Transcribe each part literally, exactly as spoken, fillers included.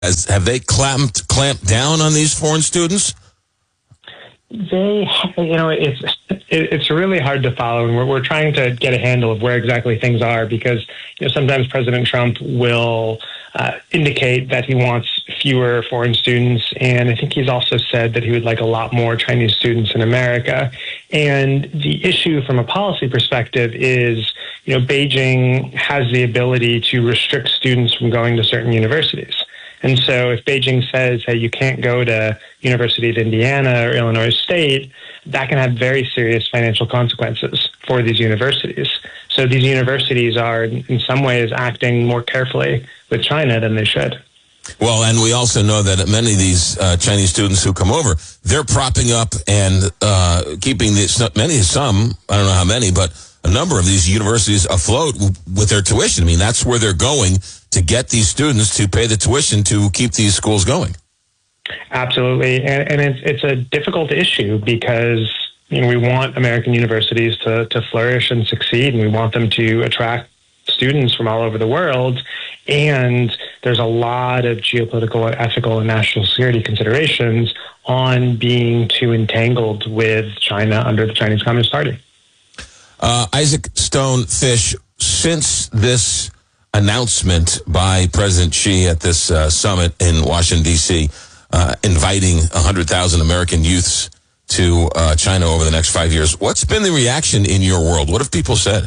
As, have they clamped clamped down on these foreign students? They, you know, it's it's really hard to follow, and we're we're trying to get a handle of where exactly things are, because you know sometimes President Trump will uh, indicate that he wants fewer foreign students, and I think he's also said that he would like a lot more Chinese students in America. And the issue from a policy perspective is, you know, Beijing has the ability to restrict students from going to certain universities. And so if Beijing says, hey, you can't go to University of Indiana or Illinois State, that can have very serious financial consequences for these universities. So these universities are, in some ways, acting more carefully with China than they should. Well, and we also know that many of these uh, Chinese students who come over, they're propping up and uh, keeping the, many, some, I don't know how many, but a number of these universities afloat with their tuition. I mean, that's where they're going to get these students to pay the tuition to keep these schools going. Absolutely. And, and it's, it's a difficult issue because, you know, we want American universities to, to flourish and succeed, and we want them to attract students from all over the world. And there's a lot of geopolitical, ethical, and national security considerations on being too entangled with China under the Chinese Communist Party. Uh, Isaac Stone Fish, since this announcement by President Xi at this uh, summit in Washington, D C, uh, inviting one hundred thousand American youths to uh, China over the next five years, what's been the reaction in your world? What have people said?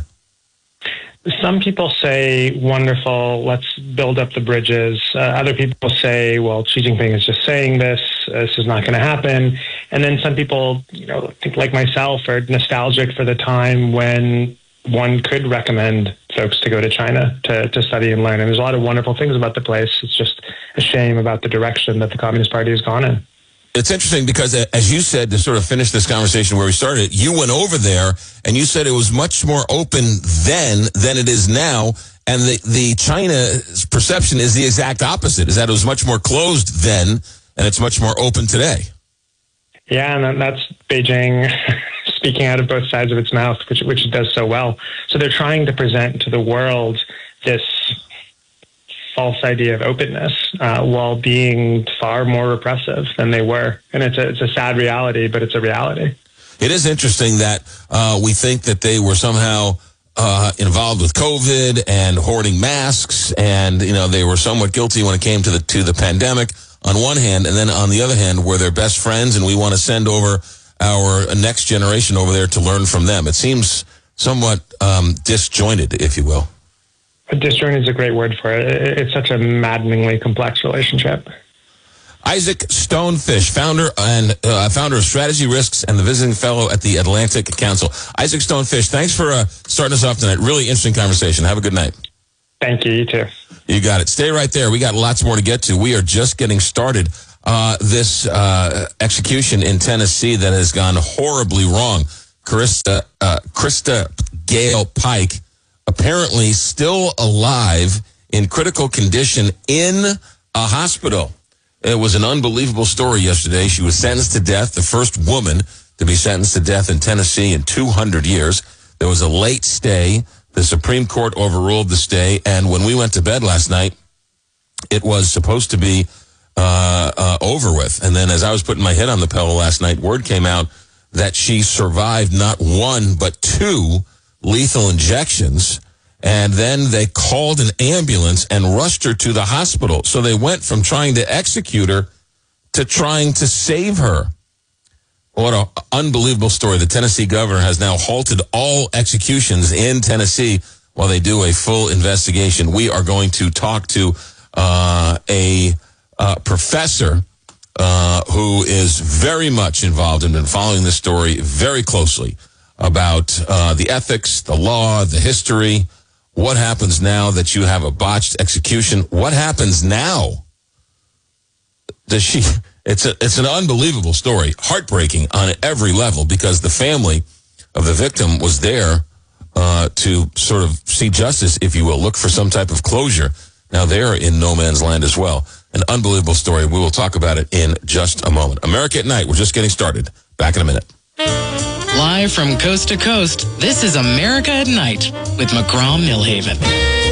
Some people say, wonderful, let's build up the bridges. Uh, other people say, well, Xi Jinping is just saying this. This is not going to happen. And then some people, you know, think like myself, are nostalgic for the time when one could recommend folks to go to China to, to study and learn. And there's a lot of wonderful things about the place. It's just a shame about the direction that the Communist Party has gone in. It's interesting because, as you said, to sort of finish this conversation where we started, you went over there and you said it was much more open then than it is now. And the, the China's perception is the exact opposite, is that it was much more closed then and it's much more open today. Yeah, and that's Beijing speaking out of both sides of its mouth, which, which it does so well. So they're trying to present to the world this false idea of openness uh, while being far more repressive than they were. And it's a, it's a sad reality, but it's a reality. It is interesting that uh, we think that they were somehow uh, involved with COVID and hoarding masks, and you know they were somewhat guilty when it came to the to the pandemic on one hand, and then on the other hand, we're their best friends, and we want to send over our next generation over there to learn from them. It seems somewhat um, disjointed, if you will. Disjointed is a great word for it. It's such a maddeningly complex relationship. Isaac Stone Fish, founder and uh, founder of Strategy Risks and the visiting fellow at the Atlantic Council. Isaac Stone Fish, thanks for uh, starting us off tonight. Really interesting conversation. Have a good night. Thank you. You too. You got it. Stay right there. We got lots more to get to. We are just getting started. Uh, this uh, execution in Tennessee that has gone horribly wrong. Krista, uh, Krista Gale Pike, apparently still alive in critical condition in a hospital. It was an unbelievable story yesterday. She was sentenced to death, the first woman to be sentenced to death in Tennessee in two hundred years. There was a late stay. The Supreme Court overruled the stay, and when we went to bed last night, it was supposed to be uh, uh, over with. And then as I was putting my head on the pillow last night, word came out that she survived not one but two lethal injections, and then they called an ambulance and rushed her to the hospital. So they went from trying to execute her to trying to save her. What an unbelievable story. The Tennessee governor has now halted all executions in Tennessee while they do a full investigation. We are going to talk to uh, a uh, professor uh, who is very much involved and been following this story very closely about uh, the ethics, the law, the history. What happens now that you have a botched execution? What happens now? Does she... It's a, it's an unbelievable story, heartbreaking on every level, because the family of the victim was there uh, to sort of see justice, if you will, look for some type of closure. Now they're in no man's land as well. An unbelievable story. We will talk about it in just a moment. America at Night. We're just getting started. Back in a minute. Live from coast to coast, this is America at Night with McGraw Millhaven.